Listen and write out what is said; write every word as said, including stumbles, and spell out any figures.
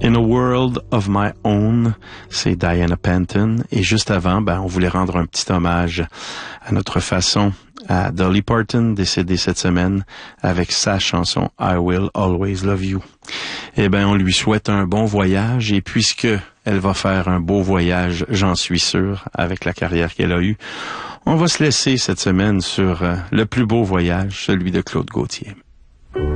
In a World of My Own, c'est Diana Penton. Et juste avant, ben, on voulait rendre un petit hommage à notre façon à Dolly Parton, décédée cette semaine, avec sa chanson I Will Always Love You. Eh ben, on lui souhaite un bon voyage, et puisque elle va faire un beau voyage, j'en suis sûr, avec la carrière qu'elle a eue, on va se laisser cette semaine sur euh, le plus beau voyage, celui de Claude Gauthier.